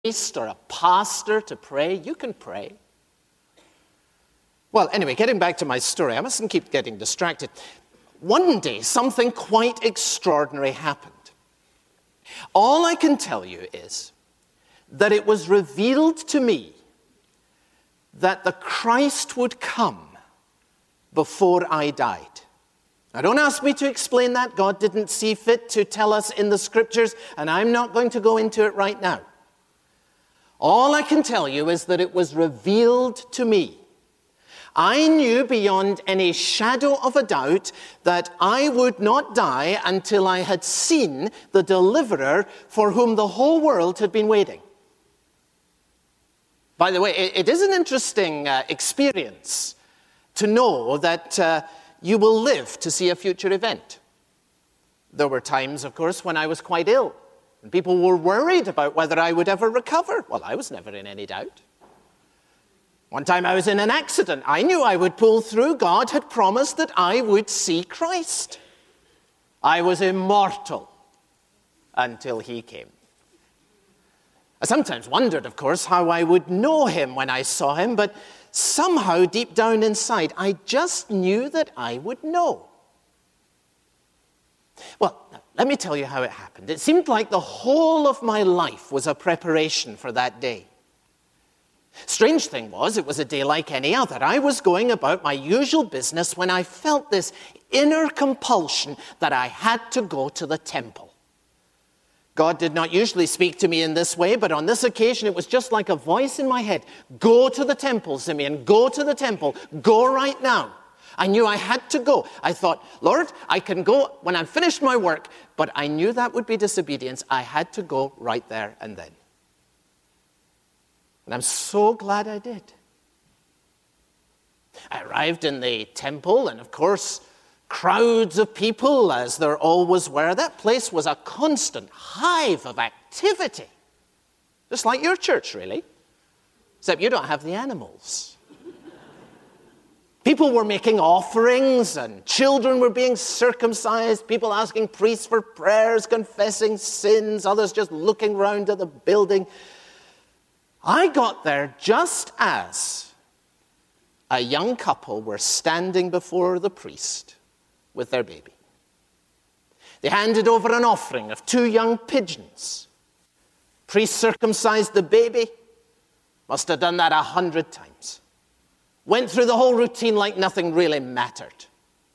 priest or a pastor to pray. You can pray. Well, anyway, getting back to my story, I mustn't keep getting distracted. One day, something quite extraordinary happened. All I can tell you is that it was revealed to me that the Christ would come before I died. Now, don't ask me to explain that. God didn't see fit to tell us in the Scriptures, and I'm not going to go into it right now. All I can tell you is that it was revealed to me. I knew beyond any shadow of a doubt that I would not die until I had seen the deliverer for whom the whole world had been waiting. By the way, it is an interesting experience to know that you will live to see a future event. There were times, of course, when I was quite ill, and people were worried about whether I would ever recover. Well, I was never in any doubt. One time I was in an accident. I knew I would pull through. God had promised that I would see Christ. I was immortal until he came. I sometimes wondered, of course, how I would know him when I saw him, but somehow deep down inside, I just knew that I would know. Well, let me tell you how it happened. It seemed like the whole of my life was a preparation for that day. Strange thing was, it was a day like any other. I was going about my usual business when I felt this inner compulsion that I had to go to the temple. God did not usually speak to me in this way, but on this occasion it was just like a voice in my head. Go to the temple, Simeon. Go to the temple. Go right now. I knew I had to go. I thought, Lord, I can go when I'm finished my work, but I knew that would be disobedience. I had to go right there and then. And I'm so glad I did. I arrived in the temple, and of course, crowds of people, as there always were. That place was a constant hive of activity. Just like your church, really. Except you don't have the animals. People were making offerings, and children were being circumcised, people asking priests for prayers, confessing sins, others just looking round at the building. I got there just as a young couple were standing before the priest with their baby. They handed over an offering of 2 young pigeons. Priest circumcised the baby, must have done that 100 times. Went through the whole routine like nothing really mattered.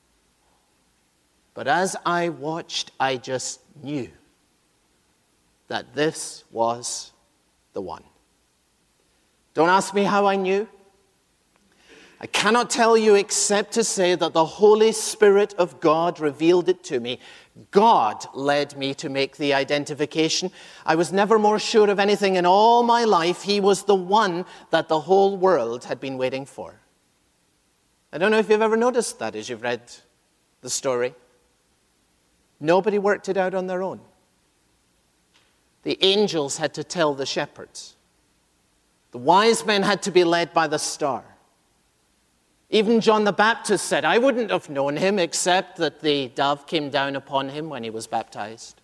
But as I watched, I just knew that this was the one. Don't ask me how I knew. I cannot tell you except to say that the Holy Spirit of God revealed it to me. God led me to make the identification. I was never more sure of anything in all my life. He was the one that the whole world had been waiting for. I don't know if you've ever noticed that as you've read the story. Nobody worked it out on their own. The angels had to tell the shepherds. The wise men had to be led by the star. Even John the Baptist said, I wouldn't have known him except that the dove came down upon him when he was baptized.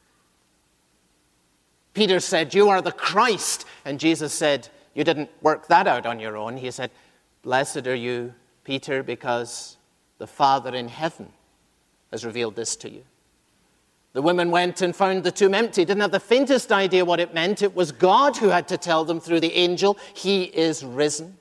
Peter said, you are the Christ. And Jesus said, you didn't work that out on your own. He said, blessed are you, Peter, because the Father in heaven has revealed this to you. The women went and found the tomb empty, didn't have the faintest idea what it meant. It was God who had to tell them through the angel, he is risen.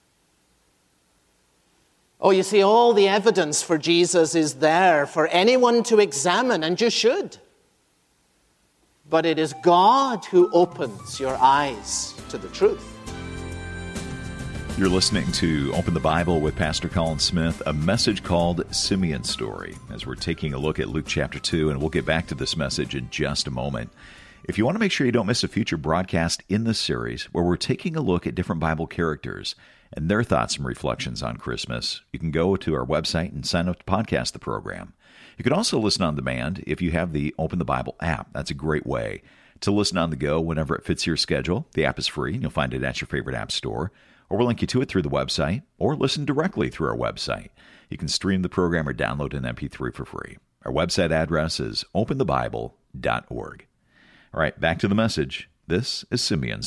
Oh, you see, all the evidence for Jesus is there for anyone to examine, and you should. But it is God who opens your eyes to the truth. You're listening to Open the Bible with Pastor Colin Smith, a message called Simeon's Story, as we're taking a look at Luke chapter 2, and we'll get back to this message in just a moment. If you want to make sure you don't miss a future broadcast in this series, where we're taking a look at different Bible characters and their thoughts and reflections on Christmas, you can go to our website and sign up to podcast the program. You can also listen on demand if you have the Open the Bible app. That's a great way to listen on the go whenever it fits your schedule. The app is free, and you'll find it at your favorite app store. Or we'll link you to it through the website, or listen directly through our website. You can stream the program or download an MP3 for free. Our website address is openthebible.org. All right, back to the message. This is Simeon